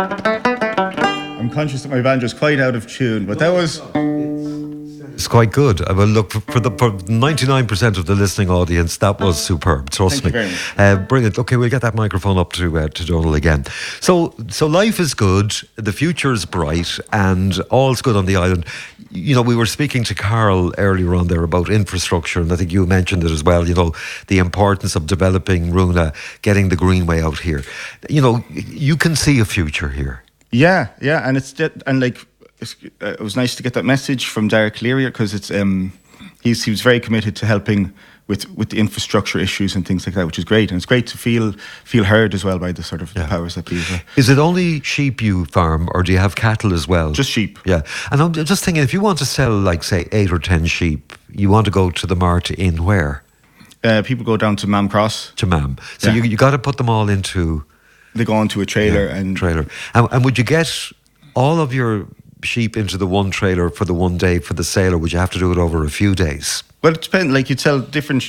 I'm conscious that my banjo's quite out of tune, but that was... It's quite good. Well, look, for 99% of the listening audience, that was superb. Trust me. Thank you very much. Brilliant. Okay, we'll get that microphone up to Donal again. So life is good, the future is bright, and all's good on the island. You know, we were speaking to Carl earlier on there about infrastructure, and I think you mentioned it as well. You know, the importance of developing Roonagh, getting the Greenway out here. You know, you can see a future here. Yeah, and it was nice to get that message from Derek Leary, because it's he was very committed to helping with the infrastructure issues and things like that, which is great, and it's great to feel heard as well by the sort of the powers that be. Is it only sheep you farm, or do you have cattle as well? Just sheep. Yeah, and I'm just thinking, if you want to sell, like, say, 8 or 10 sheep, you want to go to the mart in where? People go down to Mam Cross. To Mam. So you got to put them all into... They go onto a trailer and would you get all of your sheep into the one trailer for the one day for the sale, or would you have to do it over a few days? Well, it depends. Like, you'd sell different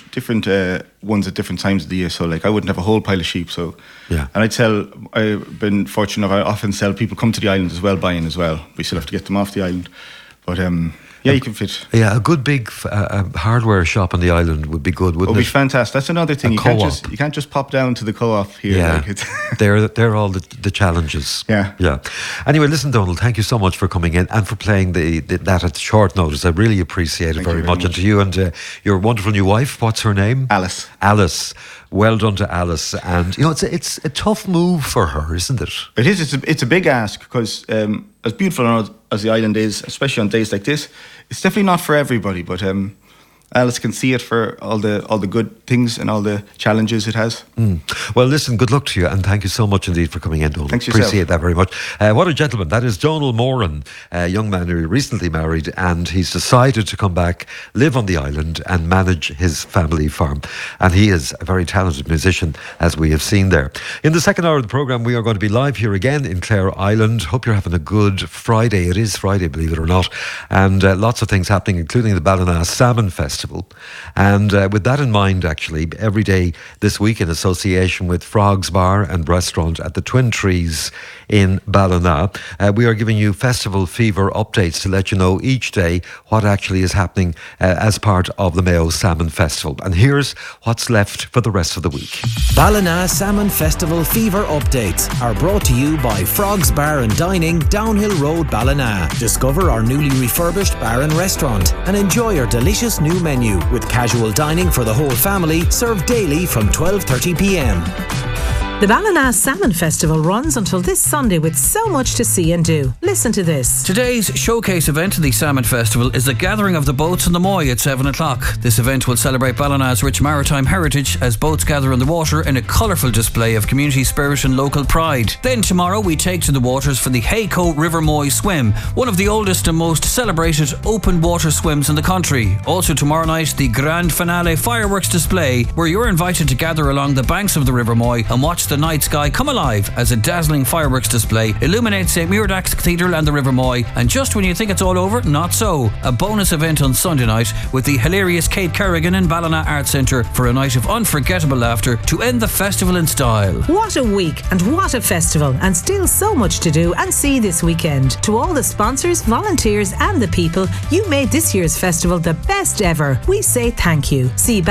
ones at different times of the year. So, like, I wouldn't have a whole pile of sheep. So, yeah. And I've been fortunate enough, I often sell, people come to the island as well, buying as well. We still have to get them off the island. But, yeah, you can fit. Yeah, a good big hardware shop on the island would be good, wouldn't it? Would be fantastic. That's another thing. You can't just pop down to the co-op here. Yeah, like they're all the challenges. Yeah. Anyway, listen, Donal, thank you so much for coming in and for playing that at short notice. I really appreciate it very much. And to you and your wonderful new wife, what's her name? Alice. Alice. Well done to Alice. And, you know, it's a tough move for her, isn't it? It is. It's a big ask, because as beautiful as the island is, especially on days like this, it's definitely not for everybody. But Alice can see it for all the good things and all the challenges it has. Well, listen, good luck to you, and thank you so much indeed for coming in, Donal. Thanks yourself. Appreciate that very much. What a gentleman. That is Donal Moran, a young man who recently married, and he's decided to come back, live on the island and manage his family farm. And he is a very talented musician, as we have seen there. In the second hour of the programme, we are going to be live here again in Clare Island. Hope you're having a good Friday. It is Friday, believe it or not. And lots of things happening, including the Ballina Salmon Festival. And with that in mind, actually, every day this week, in association with Frogs Bar and Restaurant at the Twin Trees in Ballina, we are giving you festival fever updates to let you know each day what actually is happening as part of the Mayo Salmon Festival. And here's what's left for the rest of the week. Ballina Salmon Festival fever updates are brought to you by Frogs Bar and Dining, Downhill Road, Ballina. Discover our newly refurbished bar and restaurant and enjoy our delicious new menu with casual dining for the whole family, served daily from 12:30 p.m. The Ballina Salmon Festival runs until this Sunday with so much to see and do. Listen to this. Today's showcase event of the Salmon Festival is the gathering of the boats on the Moy at 7 o'clock. This event will celebrate Ballina's rich maritime heritage as boats gather on the water in a colourful display of community spirit and local pride. Then tomorrow we take to the waters for the Hayco River Moy Swim, one of the oldest and most celebrated open water swims in the country. Also tomorrow night, the grand finale fireworks display, where you're invited to gather along the banks of the River Moy and watch the night sky come alive as a dazzling fireworks display illuminates St. Muirdax Cathedral and the River Moy. And just when you think it's all over, not so. A bonus event on Sunday night with the hilarious Kate Kerrigan in Ballina Arts Centre for a night of unforgettable laughter to end the festival in style. What a week and what a festival, and still so much to do and see this weekend. To all the sponsors, volunteers and the people, you made this year's festival the best ever. We say thank you. See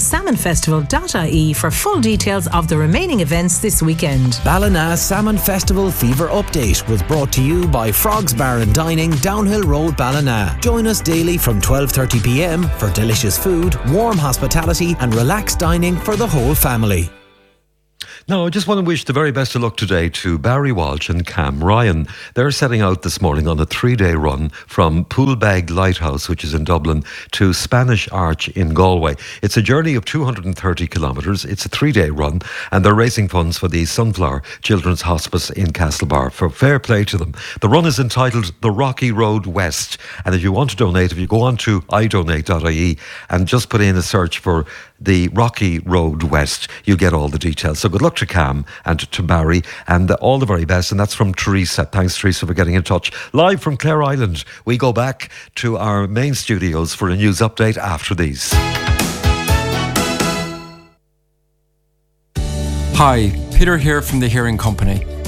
ballinasalmonfestival.ie for full details of the remaining events this weekend. Ballina Salmon Festival fever update was brought to you by Frogs Bar and Dining, Downhill Road, Ballina. Join us daily from 12:30 p.m. for delicious food, warm hospitality and relaxed dining for the whole family. Now, I just want to wish the very best of luck today to Barry Walsh and Cam Ryan. They're setting out this morning on a 3-day run from Poolbeg Lighthouse, which is in Dublin, to Spanish Arch in Galway. It's a journey of 230 kilometres. It's a 3-day run, and they're raising funds for the Sunflower Children's Hospice in Castlebar. For fair play to them. The run is entitled The Rocky Road West, and if you want to donate, if you go on to idonate.ie and just put in a search for the Rocky Road West, you'll get all the details. So good luck to Cam and to Barry, and all the very best. And that's from Teresa. Thanks, Teresa, for getting in touch. Live from Clare Island, we go back to our main studios for a news update after these. Hi, Peter here from the Hearing Company.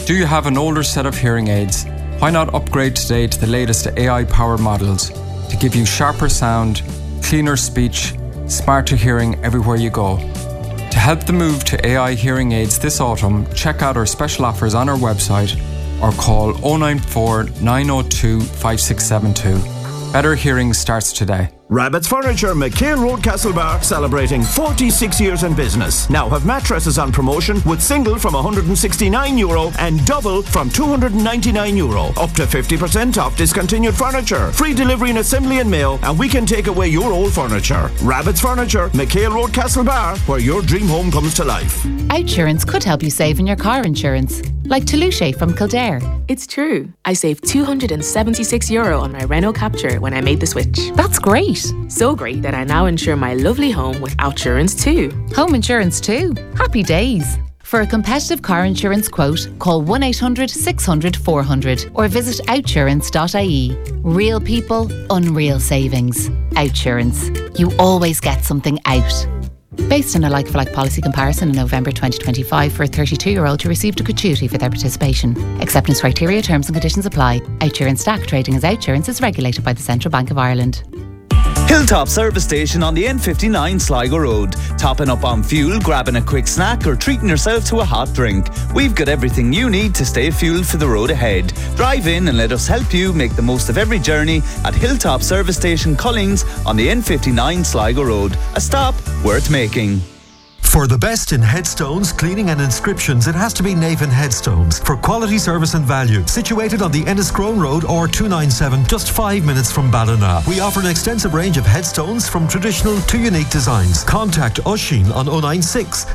Do you have an older set of hearing aids? Why not upgrade today to the latest AI-powered models to give you sharper sound, cleaner speech, smarter hearing everywhere you go? To help the move to AI hearing aids this autumn, check out our special offers on our website or call 094 902 5672. Better hearing starts today. Rabbit's Furniture, McHale Road, Castlebar, celebrating 46 years in business. Now have mattresses on promotion with single from €169 and double from €299. Up to 50% off discontinued furniture. Free delivery and assembly and mail, and we can take away your old furniture. Rabbit's Furniture, McHale Road, Castlebar, where your dream home comes to life. Outsurance could help you save in your car insurance. Like Toulouse from Kildare. It's true. I saved €276 on my Renault Captur when I made the switch. That's great. So great that I now insure my lovely home with Outsurance too. Home insurance too. Happy days. For a competitive car insurance quote, call 1-800 600 400 or visit outsurance.ie. Real people, unreal savings. Outsurance. You always get something out. Based on a like-for-like policy comparison in November 2025 for a 32-year-old who received a gratuity for their participation. Acceptance criteria, terms and conditions apply. Outsurance DAC trading as Outsurance is regulated by the Central Bank of Ireland. Hilltop Service Station on the N59 Sligo Road. Topping up on fuel, grabbing a quick snack or treating yourself to a hot drink. We've got everything you need to stay fueled for the road ahead. Drive in and let us help you make the most of every journey at Hilltop Service Station Collins on the N59 Sligo Road. A stop worth making. For the best in headstones, cleaning and inscriptions, it has to be Navan Headstones. For quality service and value. Situated on the Enniscrone Road or 297, just 5 minutes from Ballina. We offer an extensive range of headstones from traditional to unique designs. Contact Oisín on 096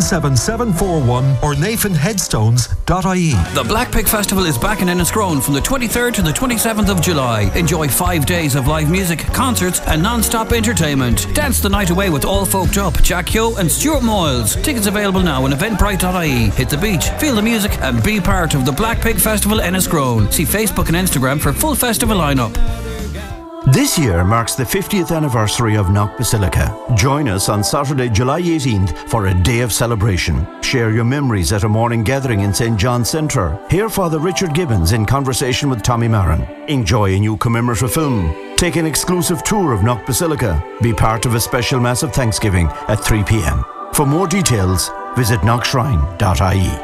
77741 or navanheadstones.ie. The Black Pig Festival is back in Enniscrone from the 23rd to the 27th of July. Enjoy 5 days of live music, concerts and non-stop entertainment. Dance the night away with All Folked Up, Jack Yo and Stuart Moyles. Tickets available now on eventbrite.ie. Hit the beach, feel the music and be part of the Black Pig Festival Enniscrone. See Facebook and Instagram for full festival lineup. This year marks the 50th anniversary of Knock Basilica. Join us on Saturday, July 18th for a day of celebration. Share your memories at a morning gathering in St. John's Centre. Hear Father Richard Gibbons in conversation with Tommy Marin. Enjoy a new commemorative film. Take an exclusive tour of Knock Basilica. Be part of a special Mass of Thanksgiving at 3 p.m. For more details, visit knockshrine.ie.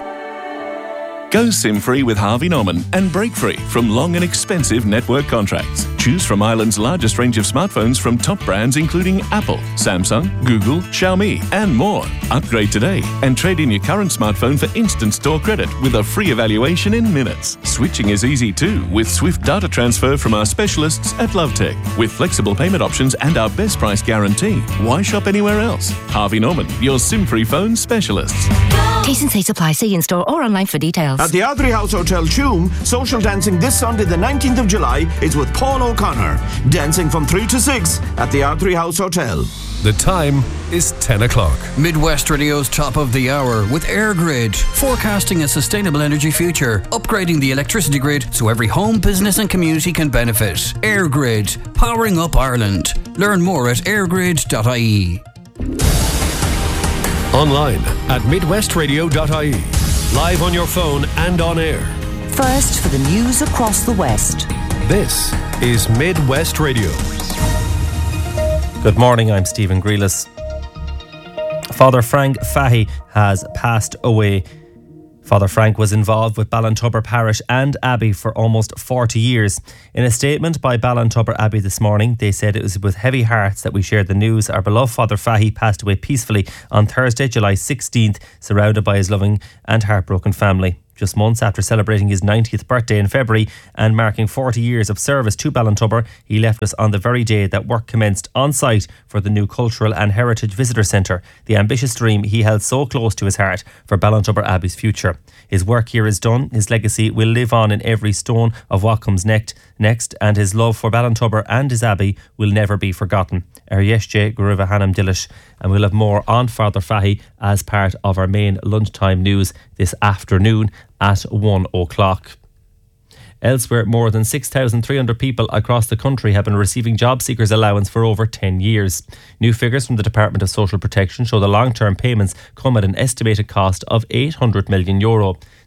Go SIM-free with Harvey Norman and break free from long and expensive network contracts. Choose from Ireland's largest range of smartphones from top brands including Apple, Samsung, Google, Xiaomi and more. Upgrade today and trade in your current smartphone for instant store credit with a free evaluation in minutes. Switching is easy too with swift data transfer from our specialists at Lovetech. With flexible payment options and our best price guarantee. Why shop anywhere else? Harvey Norman, your SIM-free phone specialists. T&Cs apply. See in-store or online for details. At the Ardrey House Hotel, Tuam, social dancing this Sunday the 19th of July is with Paul O'Connor. Dancing from 3 to 6 at the Ardrey House Hotel. The time is 10 o'clock. Midwest Radio's top of the hour with EirGrid, forecasting a sustainable energy future, upgrading the electricity grid so every home, business and community can benefit. EirGrid, powering up Ireland. Learn more at airgrid.ie. Online at midwestradio.ie. Live on your phone and on air. First for the news across the West. This is Midwest Radio. Good morning, I'm Stephen Grealis. Father Frank Fahey has passed away. Father Frank was involved with Ballintubber Parish and Abbey for almost 40 years. In a statement by Ballintubber Abbey this morning, they said it was with heavy hearts that we shared the news. Our beloved Father Fahey passed away peacefully on Thursday, July 16th, surrounded by his loving and heartbroken family. Just months after celebrating his 90th birthday in February and marking 40 years of service to Ballintubber, he left us on the very day that work commenced on site for the new Cultural and Heritage Visitor Centre, the ambitious dream he held so close to his heart for Ballintubber Abbey's future. His work here is done, his legacy will live on in every stone of what comes next, and his love for Ballintubber and his Abbey will never be forgotten. Yeshe Guruva Hanam Dilish, and we'll have more on Father Fahey as part of our main lunchtime news this afternoon at 1 o'clock. Elsewhere, more than 6,300 people across the country have been receiving job seekers allowance for over 10 years. New figures from the Department of Social Protection show the long-term payments come at an estimated cost of €800 million. The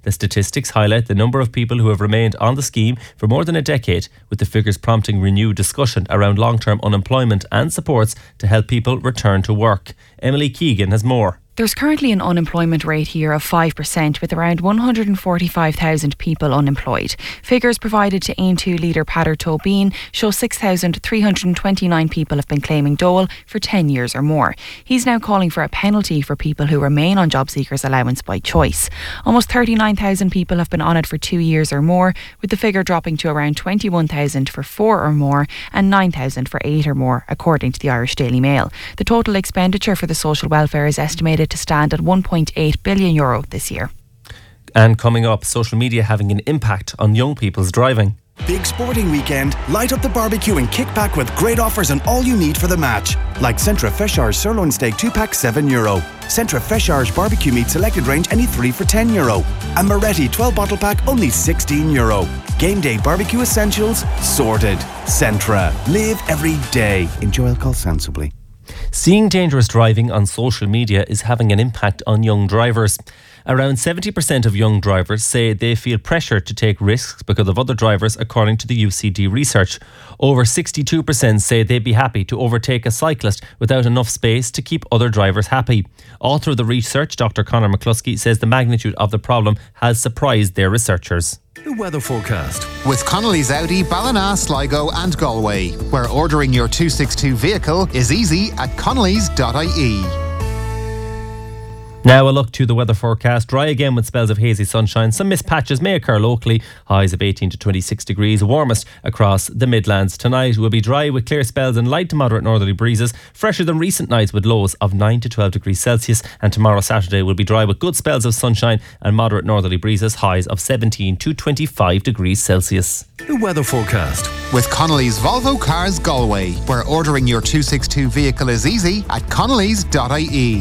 The statistics highlight the number of people who have remained on the scheme for more than a decade, with the figures prompting renewed discussion around long-term unemployment and supports to help people return to work. Emily Keegan has more. There's currently an unemployment rate here of 5%, with around 145,000 people unemployed. Figures provided to Aontú leader Peadar Tóibín show 6,329 people have been claiming dole for 10 years or more. He's now calling for a penalty for people who remain on job seekers allowance by choice. Almost 39,000 people have been on it for 2 years or more, with the figure dropping to around 21,000 for 4 or more and 9,000 for 8 or more, according to the Irish Daily Mail. The total expenditure for the social welfare is estimated to stand at €1.8 billion this year. And coming up, social media having an impact on young people's driving. Big sporting weekend. Light up the barbecue and kick back with great offers on all you need for the match. Like Centra Fesharge sirloin steak 2-pack €7. Centra Fesharge barbecue meat selected range any 3 for €10. And Moretti 12 bottle pack only €16. Game day barbecue essentials sorted. Centra. Live every day. Enjoy alcohol sensibly. Seeing dangerous driving on social media is having an impact on young drivers. Around 70% of young drivers say they feel pressure to take risks because of other drivers, according to the UCD research. Over 62% say they'd be happy to overtake a cyclist without enough space to keep other drivers happy. Author of the research, Dr. Conor McCluskey, says the magnitude of the problem has surprised their researchers. The weather forecast. With Connolly's Audi, Ballina, Sligo and Galway, where ordering your 262 vehicle is easy at connellys.ie. Now a look to the weather forecast. Dry again with spells of hazy sunshine. Some mist patches may occur locally. Highs of 18 to 26 degrees. Warmest across the Midlands. Tonight will be dry with clear spells and light to moderate northerly breezes. Fresher than recent nights with lows of 9 to 12 degrees Celsius. And tomorrow, Saturday, will be dry with good spells of sunshine and moderate northerly breezes. Highs of 17 to 25 degrees Celsius. The weather forecast. With Connolly's Volvo Cars Galway, where ordering your 262 vehicle is easy at connellys.ie.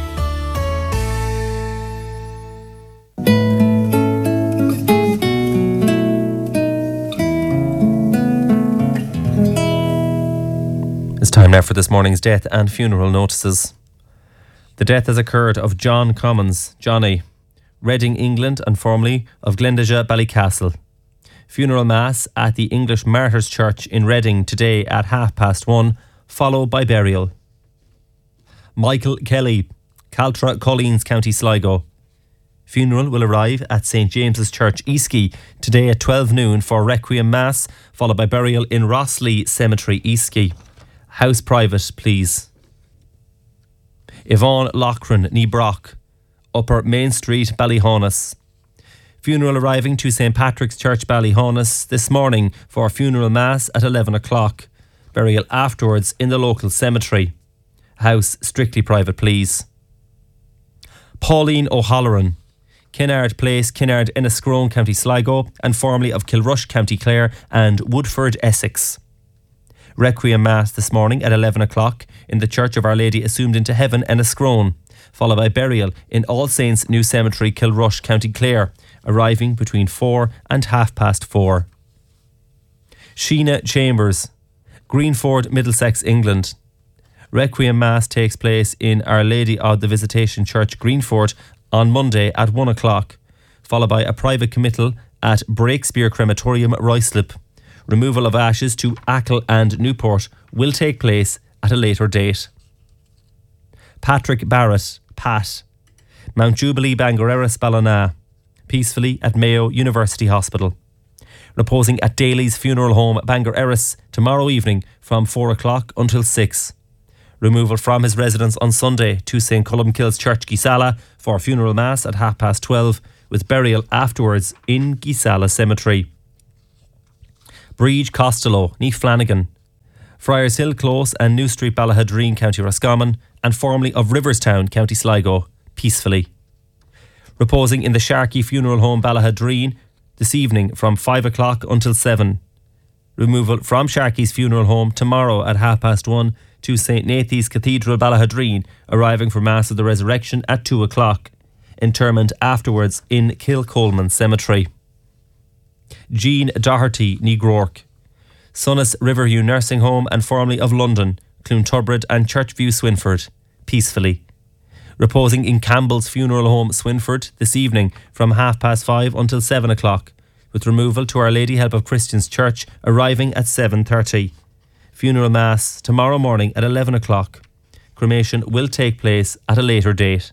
Time now for this morning's death and funeral notices. The death has occurred of John Commons, Johnny, Reading, England, and formerly of Glendaja, Ballycastle. Funeral mass at the English Martyrs Church in Reading today at 1:30, followed by burial. Michael Kelly, Caltra, Colleen's, County Sligo. Funeral will arrive at St James's Church, Eastkey, today at 12 noon for Requiem Mass, followed by burial in Rossley Cemetery, Eastkey. House private, please. Yvonne Loughran, Niebrock, Upper Main Street, Ballyhonus. Funeral arriving to St Patrick's Church, Ballyhonus this morning for funeral mass at 11 o'clock. Burial afterwards in the local cemetery. House strictly private, please. Pauline O'Halloran, Kinnard Place, Kinnard, Enniscrone, County Sligo, and formerly of Kilrush, County Clare, and Woodford, Essex. Requiem Mass this morning at 11 o'clock in the Church of Our Lady Assumed into Heaven, Enniscrone, followed by burial in All Saints New Cemetery, Kilrush, County Clare, arriving between 4 and 4:30. Sheena Chambers, Greenford, Middlesex, England. Requiem Mass takes place in Our Lady of the Visitation Church, Greenford, on Monday at 1 o'clock, followed by a private committal at Breakspear Crematorium, Ruislip. Removal of ashes to Achill and Newport will take place at a later date. Patrick Barrett, Pat, Mount Jubilee, Bangor Erris, Ballina, peacefully at Mayo University Hospital. Reposing at Daly's Funeral Home, Bangor Erris, tomorrow evening from 4 o'clock until 6. Removal from his residence on Sunday to St Columkille's Church, Gisala, for funeral mass at 12:30, with burial afterwards in Gisala Cemetery. Breege Costello, Neath Flanagan, Friars Hill Close and New Street, Ballahadreen, County Roscommon, and formerly of Riverstown, County Sligo, peacefully. Reposing in the Sharkey Funeral Home, Ballahadreen, this evening from 5 o'clock until 7. Removal from Sharkey's Funeral Home tomorrow at 1:30 to St Nathan's Cathedral, Ballahadreen, arriving for Mass of the Resurrection at 2 o'clock. Interment afterwards in Kilcolman Cemetery. Jean Doherty, Negrork, Sunnis Riverview Nursing Home and formerly of London, Cloontubrid and Churchview, Swinford, peacefully. Reposing in Campbell's Funeral Home, Swinford, this evening from 5:30 until 7 o'clock, with removal to Our Lady Help of Christians Church arriving at 7:30. Funeral Mass tomorrow morning at 11 o'clock. Cremation will take place at a later date.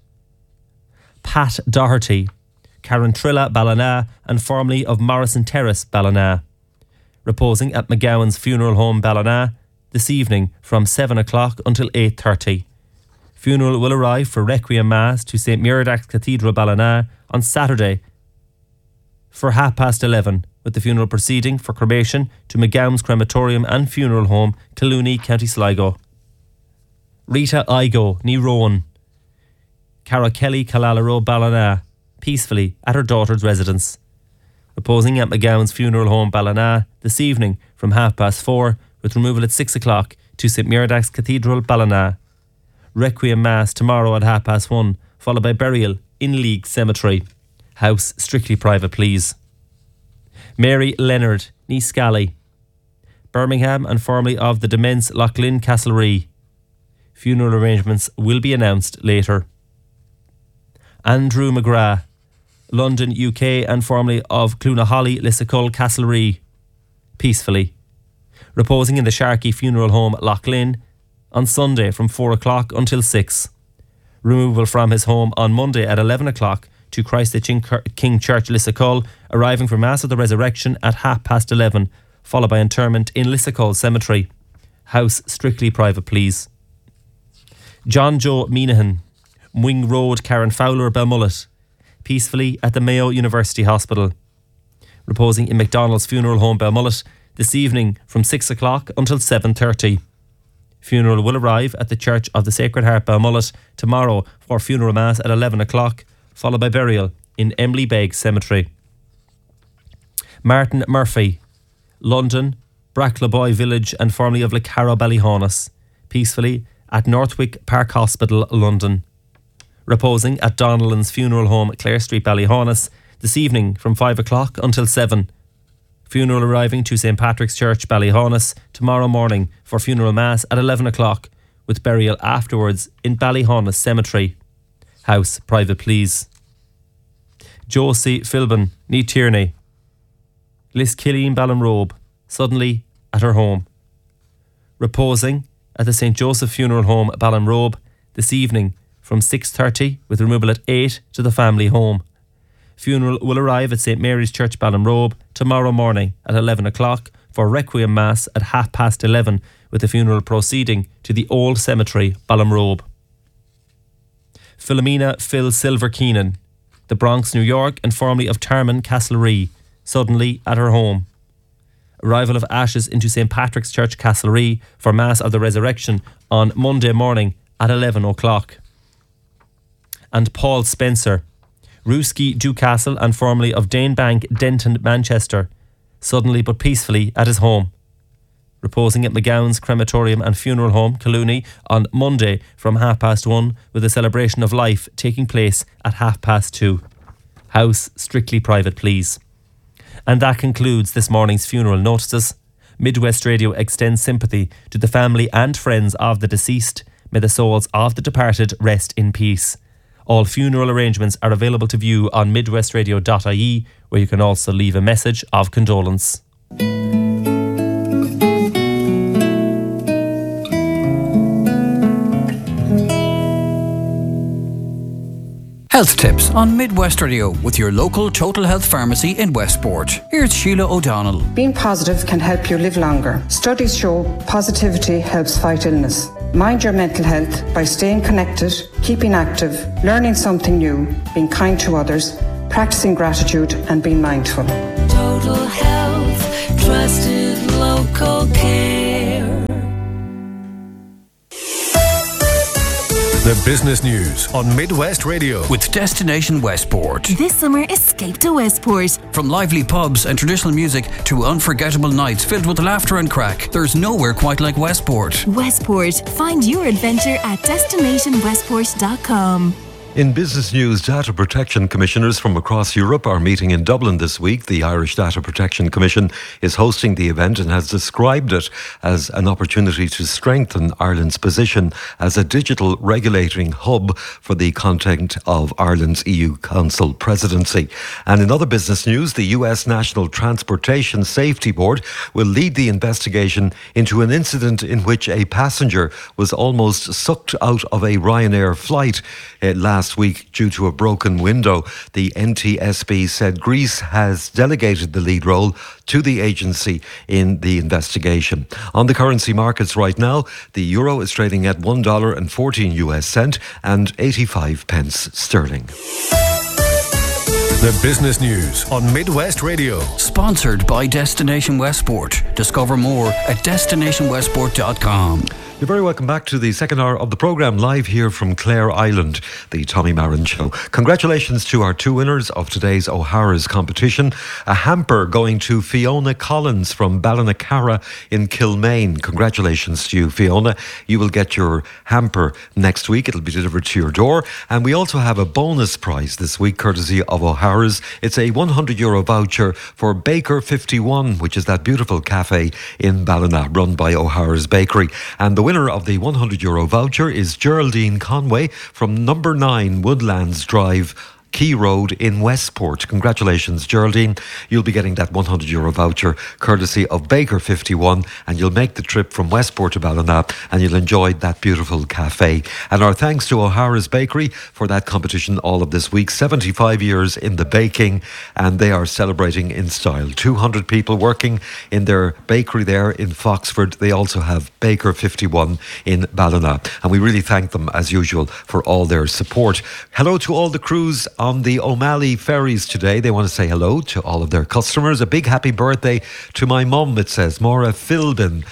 Pat Doherty, Carantrilla, Ballina, and formerly of Morrison Terrace, Ballina. Reposing at McGowan's Funeral Home, Ballina, this evening from 7 o'clock until 8:30. Funeral will arrive for Requiem Mass to St. Muradach's Cathedral, Ballina on Saturday for 11:30, with the funeral proceeding for cremation to McGowan's Crematorium and Funeral Home, Clooney, County Sligo. Rita Igo, ní Rowan, Cara Kelly, Kallala Ballina, peacefully at her daughter's residence. Reposing at McGowan's Funeral Home, Ballina, this evening from 4:30, with removal at 6 o'clock to St. Muradach's Cathedral, Ballina. Requiem Mass tomorrow at 1:30, followed by burial in League Cemetery. House strictly private, please. Mary Leonard, ní Scally, Birmingham, and formerly of the Demence Loughlin Castlereagh. Funeral arrangements will be announced later. Andrew McGrath, London, UK, and formerly of Cloonaholly, Lissacull, Castlereagh, peacefully. Reposing in the Sharkey Funeral Home, Loughlin, on Sunday from 4 o'clock until 6. Removal from his home on Monday at 11 o'clock to Christ the King Church, Lissacull, arriving for Mass of the Resurrection at 11:30, followed by interment in Lissacull Cemetery. House strictly private, please. John Joe Minahan, Wing Road, Karen Fowler, Belmullet, peacefully at the Mayo University Hospital. Reposing in McDonald's Funeral Home, Belmullet, this evening from 6 o'clock until 7:30. Funeral will arrive at the Church of the Sacred Heart, Belmullet, tomorrow for funeral mass at 11 o'clock, followed by burial in Emily Begg Cemetery. Martin Murphy, London, Bracklaboy Village, and formerly of Lecarrow, Ballyhaunis, peacefully at Northwick Park Hospital, London. Reposing at Donnellan's Funeral Home, Clare Street, Ballyhaunis, this evening from 5 o'clock until 7. Funeral arriving to St. Patrick's Church, Ballyhaunis, tomorrow morning for funeral mass at 11 o'clock, with burial afterwards in Ballyhaunis Cemetery. House private, please. Josie Philbin, ní Tierney, Liskilleen, Ballinrobe, suddenly at her home. Reposing at the St. Joseph Funeral Home, Ballinrobe, this evening from 6:30, with removal at 8 to the family home. Funeral will arrive at St. Mary's Church, Ballinrobe, tomorrow morning at 11 o'clock for Requiem Mass at 11:30, with the funeral proceeding to the Old Cemetery, Ballinrobe. Philomena Phil Silver Keenan, the Bronx, New York, and formerly of Termon, Castlereagh, suddenly at her home. Arrival of ashes into St. Patrick's Church, Castlereagh, for Mass of the Resurrection on Monday morning at 11 o'clock. And Paul Spencer, Rooski, Dewcastle, and formerly of Danebank, Denton, Manchester, suddenly but peacefully at his home. Reposing at McGowan's Crematorium and Funeral Home, Clooney, on Monday from 1:30, with a celebration of life taking place at 2:30. House strictly private, please. And that concludes this morning's funeral notices. Midwest Radio extends sympathy to the family and friends of the deceased. May the souls of the departed rest in peace. All funeral arrangements are available to view on midwestradio.ie, where you can also leave a message of condolence. Health tips on Midwest Radio with your local Total Health Pharmacy in Westport. Here's Sheila O'Donnell. Being positive can help you live longer. Studies show positivity helps fight illness. Mind your mental health by staying connected, keeping active, learning something new, being kind to others, practicing gratitude and being mindful. Total Health, trusted local care. The business news on Midwest Radio with Destination Westport. This summer, escape to Westport. From lively pubs and traditional music to unforgettable nights filled with laughter and crack, there's nowhere quite like Westport. Westport. Find your adventure at destinationwestport.com. In business news, data protection commissioners from across Europe are meeting in Dublin this week. The Irish Data Protection Commission is hosting the event and has described it as an opportunity to strengthen Ireland's position as a digital regulating hub for the content of Ireland's EU Council presidency. And in other business news, the US National Transportation Safety Board will lead the investigation into an incident in which a passenger was almost sucked out of a Ryanair flight last week due to a broken window. The NTSB said Greece has delegated the lead role to the agency in the investigation. On the currency markets right now, the euro is trading at $1.14 and 85 pence sterling. The business news on Midwest Radio. Sponsored by Destination Westport. Discover more at destinationwestport.com. You're very welcome back to the second hour of the programme, live here from Clare Island, the Tommy Marin Show. Congratulations to our two winners of today's O'Hara's competition. A hamper going to Fiona Collins from Ballinacarra in Kilmaine. Congratulations to you, Fiona. You will get your hamper next week. It'll be delivered to your door. And we also have a bonus prize this week, courtesy of O'Hara's. It's a €100 voucher for Baker 51, which is that beautiful cafe in Ballina, run by O'Hara's Bakery. And the winner of the €100 voucher is Geraldine Conway from number 9 Woodlands Drive, Key Road in Westport. Congratulations, Geraldine. You'll be getting that €100 voucher courtesy of Baker 51, and you'll make the trip from Westport to Ballina and you'll enjoy that beautiful cafe. And our thanks to O'Hara's Bakery for that competition all of this week. 75 years in the baking, and they are celebrating in style. 200 people working in their bakery there in Foxford. They also have Baker 51 in Ballina, and we really thank them as usual for all their support. Hello to all the crews on the O'Malley ferries today. They want to say hello to all of their customers. A big happy birthday to my mum, it says, Maura Philbin.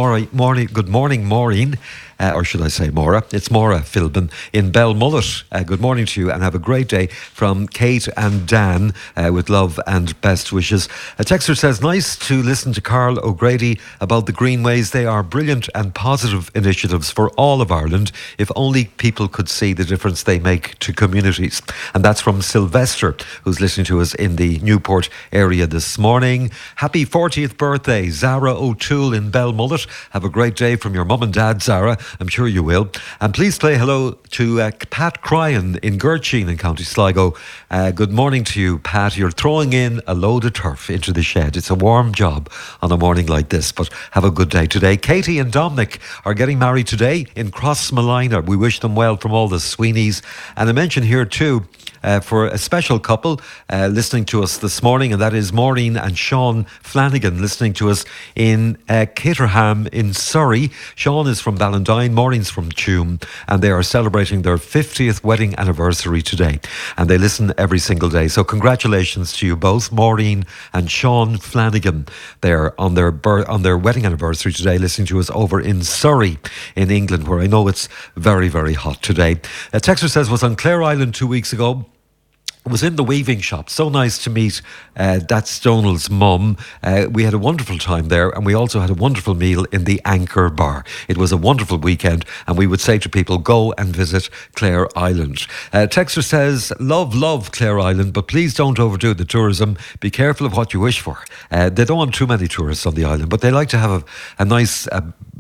Good morning, Maureen. Or should I say Maura? It's Maura Philbin in Belmullet. Good morning to you and have a great day from Kate and Dan with love and best wishes. A texter says, nice to listen to Carl O'Grady about the Greenways. They are brilliant and positive initiatives for all of Ireland, if only people could see the difference they make to communities. And that's from Sylvester, who's listening to us in the Newport area this morning. Happy 40th birthday, Zara O'Toole in Belmullet. Have a great day from your mum and dad, Zara. I'm sure you will. And please say hello to Pat Cryan in Gertsheen in County Sligo. Good morning to you, Pat. You're throwing in a load of turf into the shed. It's a warm job on a morning like this, but have a good day today. Katie and Dominic are getting married today in Crossmalina. We wish them well from all the Sweeneys. And I mention here too, for a special couple listening to us this morning, and that is Maureen and Sean Flanagan listening to us in Caterham in Surrey. Sean is from Ballandine, Maureen's from Tuam, and they are celebrating their 50th wedding anniversary today, and they listen every single day. So congratulations to you both, Maureen and Sean Flanagan. They're on their wedding anniversary today, listening to us over in Surrey in England, where I know it's very, very hot today. A texter says, was on Clare Island 2 weeks ago. Was in the weaving shop. So nice to meet Dat Stonell's mum. We had a wonderful time there, and we also had a wonderful meal in the Anchor Bar. It was a wonderful weekend, and we would say to people, go and visit Clare Island. Texter says, love Clare Island, but please don't overdo the tourism. Be careful of what you wish for. They don't want too many tourists on the island, but they like to have a nice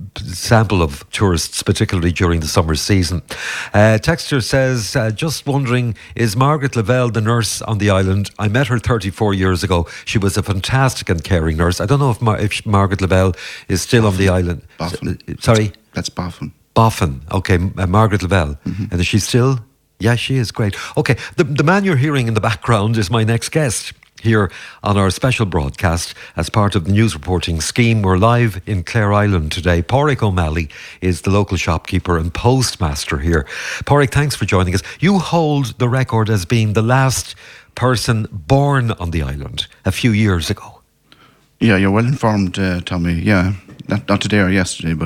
sample of tourists, particularly during the summer season. Texter says, just wondering, is Margaret Lavelle the nurse on the island? I met her 34 years ago. She was a fantastic and caring nurse. I don't know if Margaret Lavelle is still on the island. Boffin. Sorry? That's Boffin. Boffin. Okay, Margaret Lavelle. Mm-hmm. And is she still? Yeah, she is. Great. Okay, the man you're hearing in the background is my next guest here on our special broadcast as part of the news reporting scheme. We're live in Clare Island today. Pádraig O'Malley is the local shopkeeper and postmaster here. Pádraig, thanks for joining us. You hold the record as being the last person born on the island a few years ago. Yeah, you're well informed, Tommy. Yeah, not today or yesterday, but